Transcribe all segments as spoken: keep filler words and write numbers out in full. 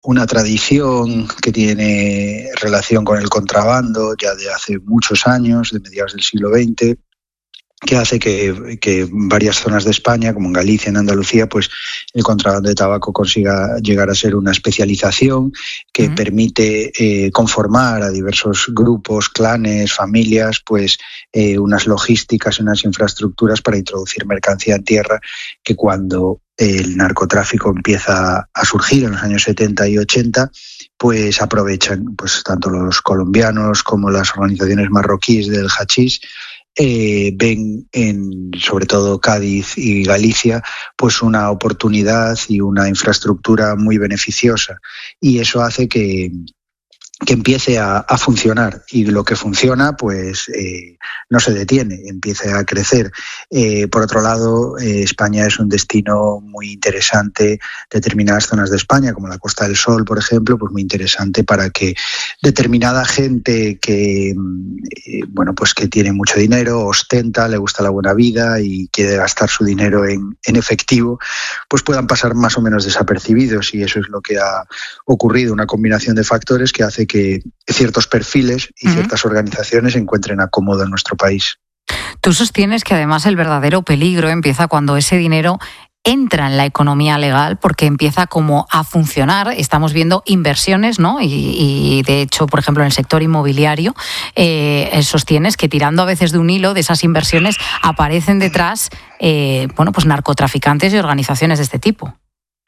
una tradición que tiene relación con el contrabando ya de hace muchos años, de mediados del siglo veinte, que hace que, que varias zonas de España, como en Galicia, en Andalucía, pues el contrabando de tabaco consiga llegar a ser una especialización que uh-huh. permite eh, conformar a diversos grupos, clanes, familias, pues eh, unas logísticas y unas infraestructuras para introducir mercancía en tierra que cuando el narcotráfico empieza a surgir en los años setenta y ochenta, pues aprovechan pues tanto los colombianos como las organizaciones marroquíes del hachís. Eh, ven en sobre todo Cádiz y Galicia pues una oportunidad y una infraestructura muy beneficiosa, y eso hace que, que empiece a, a funcionar, y lo que funciona pues eh, no se detiene, empieza a crecer. Eh, por otro lado, eh, España es un destino muy interesante, determinadas zonas de España, como la Costa del Sol, por ejemplo, pues muy interesante para que determinada gente que, eh, bueno, pues que tiene mucho dinero, ostenta, le gusta la buena vida y quiere gastar su dinero en, en efectivo, pues puedan pasar más o menos desapercibidos, y eso es lo que ha ocurrido, una combinación de factores que hace que ciertos perfiles y uh-huh. ciertas organizaciones encuentren acomodo en nuestro país. Tú sostienes que además el verdadero peligro empieza cuando ese dinero entra en la economía legal, porque empieza como a funcionar. Estamos viendo inversiones, ¿no? Y, y de hecho, por ejemplo, en el sector inmobiliario, eh, sostienes que tirando a veces de un hilo de esas inversiones aparecen detrás, eh, bueno, pues narcotraficantes y organizaciones de este tipo.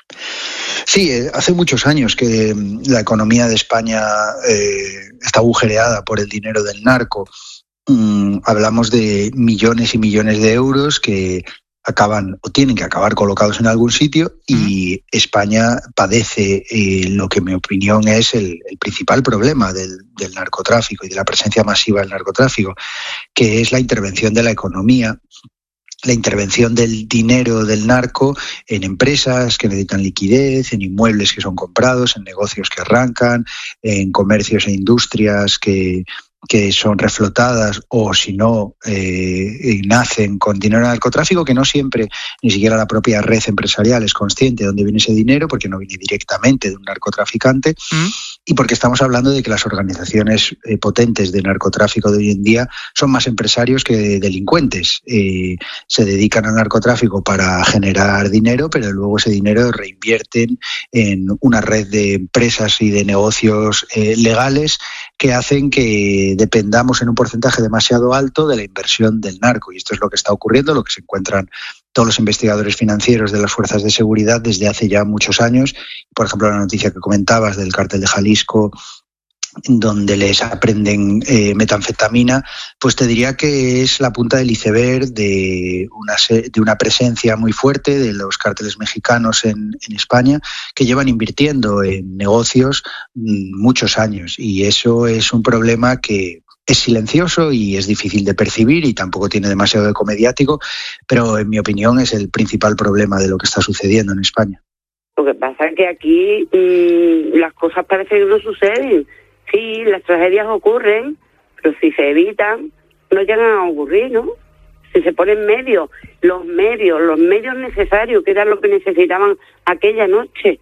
Sí, hace muchos años que la economía de España eh, está agujereada por el dinero del narco. Mm, hablamos de millones y millones de euros que acaban o tienen que acabar colocados en algún sitio, y uh-huh. España padece eh, lo que en mi opinión es el, el principal problema del, del narcotráfico y de la presencia masiva del narcotráfico, que es la intervención de la economía. La intervención del dinero del narco en empresas que necesitan liquidez, en inmuebles que son comprados, en negocios que arrancan, en comercios e industrias que, que son reflotadas o, si no, eh, nacen con dinero del narcotráfico, que no siempre ni siquiera la propia red empresarial es consciente de dónde viene ese dinero, porque no viene directamente de un narcotraficante. ¿Mm? Y porque estamos hablando de que las organizaciones eh, potentes de narcotráfico de hoy en día son más empresarios que delincuentes. Eh, se dedican al narcotráfico para generar dinero, pero luego ese dinero reinvierten en una red de empresas y de negocios eh, legales que hacen que dependamos en un porcentaje demasiado alto de la inversión del narco. Y esto es lo que está ocurriendo, lo que se encuentran todos los investigadores financieros de las fuerzas de seguridad desde hace ya muchos años. Por ejemplo, la noticia que comentabas del cártel de Jalisco, donde les aprenden eh, metanfetamina, pues te diría que es la punta del iceberg de una, de una presencia muy fuerte de los cárteles mexicanos en, en España, que llevan invirtiendo en negocios muchos años, y eso es un problema que es silencioso y es difícil de percibir y tampoco tiene demasiado eco mediático, pero en mi opinión es el principal problema de lo que está sucediendo en España. Lo que pasa es que aquí mmm, las cosas parecen que no suceden. Sí, las tragedias ocurren, pero si se evitan, no llegan a ocurrir, ¿no? Si se ponen medios, los medios, los medios necesarios, que era lo que necesitaban aquella noche,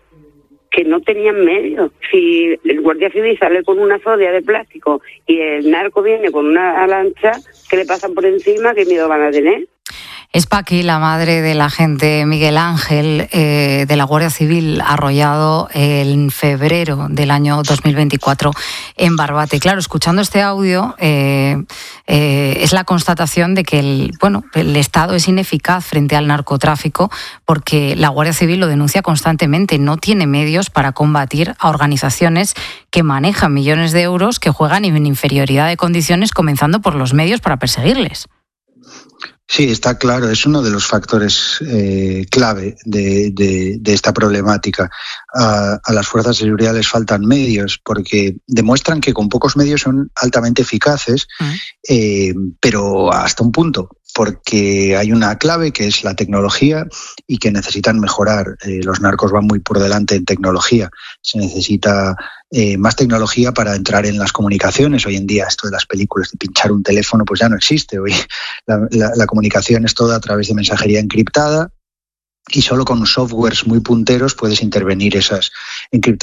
que no tenían medios. Si el guardia civil sale con una sodia de plástico y el narco viene con una lancha que le pasan por encima, ¿qué miedo van a tener? Es Paqui, la madre del agente Miguel Ángel eh, de la Guardia Civil, arrollado en febrero del año dos mil veinticuatro en Barbate. Claro, escuchando este audio eh, eh, es la constatación de que el, bueno, el Estado es ineficaz frente al narcotráfico, porque la Guardia Civil lo denuncia constantemente. No tiene medios para combatir a organizaciones que manejan millones de euros, que juegan en inferioridad de condiciones, comenzando por los medios para perseguirles. Sí, está claro, es uno de los factores eh, clave de, de, de esta problemática. A, a las fuerzas de seguridad les faltan medios porque demuestran que con pocos medios son altamente eficaces, uh-huh. eh, pero hasta un punto, porque hay una clave que es la tecnología y que necesitan mejorar. Eh, los narcos van muy por delante en tecnología. Se necesita eh, más tecnología para entrar en las comunicaciones. Hoy en día esto de las películas de pinchar un teléfono pues ya no existe. Hoy la, la, la comunicación es toda a través de mensajería encriptada y solo con softwares muy punteros puedes intervenir esas encriptaciones